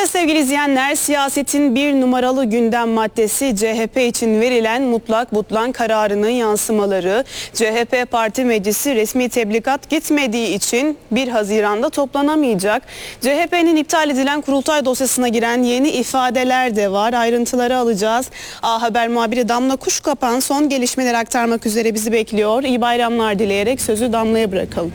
Evet sevgili izleyenler, siyasetin bir numaralı gündem maddesi CHP için verilen mutlak butlan kararının yansımaları. CHP Parti Meclisi resmi tebligat gitmediği için 1 Haziran'da toplanamayacak. CHP'nin iptal edilen kurultay dosyasına giren yeni ifadeler de var. Ayrıntıları alacağız. A Haber muhabiri Damla Kuşkapan son gelişmeleri aktarmak üzere bizi bekliyor. İyi bayramlar dileyerek sözü Damla'ya bırakalım.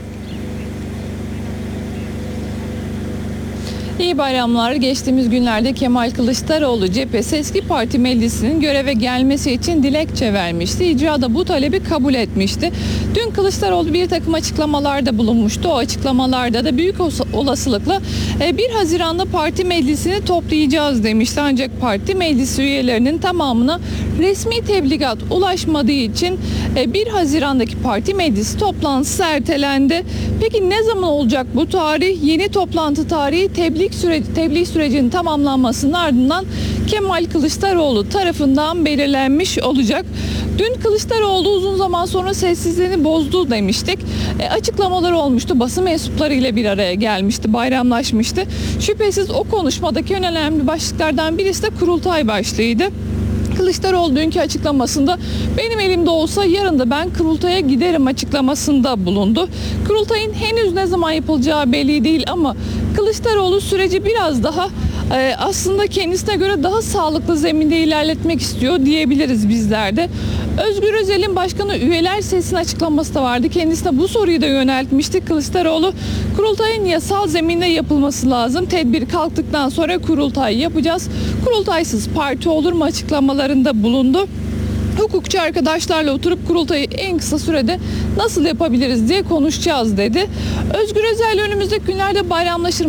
İyi bayramlar. Geçtiğimiz günlerde Kemal Kılıçdaroğlu cephesi eski parti meclisinin göreve gelmesi için dilekçe vermişti. İcra da bu talebi kabul etmişti. Dün Kılıçdaroğlu bir takım açıklamalarda bulunmuştu. O açıklamalarda da büyük olasılıkla 1 Haziran'da parti meclisini toplayacağız demişti. Ancak parti meclisi üyelerinin tamamına resmi tebligat ulaşmadığı için 1 Haziran'daki parti meclisi toplantısı ertelendi. Peki ne zaman olacak bu tarih? Yeni toplantı tarihi tebliğ sürecinin tamamlanmasının ardından Kemal Kılıçdaroğlu tarafından belirlenmiş olacak. Dün Kılıçdaroğlu uzun zaman sonra sessizliğini bozdu demiştik. Açıklamalar olmuştu. Basın mensuplarıyla bir araya gelmişti, bayramlaşmıştı. Şüphesiz o konuşmadaki en önemli başlıklardan birisi de kurultay başlığıydı. Kılıçdaroğlu dünkü açıklamasında benim elimde olsa yarın da ben kurultaya giderim açıklamasında bulundu. Kurultayın henüz ne zaman yapılacağı belli değil ama Kılıçdaroğlu süreci biraz daha aslında kendisine göre daha sağlıklı zeminde ilerletmek istiyor diyebiliriz bizler de. Özgür Özel'in başkanı üyeler sesinin açıklaması da vardı. Kendisine bu soruyu da yöneltmişti. Kılıçdaroğlu kurultayın yasal zeminde yapılması lazım. Tedbir kalktıktan sonra kurultay yapacağız. Kurultaysız parti olur mu açıklamalarında bulundu. Hukukçu arkadaşlarla oturup kurultayı en kısa sürede nasıl yapabiliriz diye konuşacağız dedi. Özgür Özel önümüzdeki günlerde bayramlaşır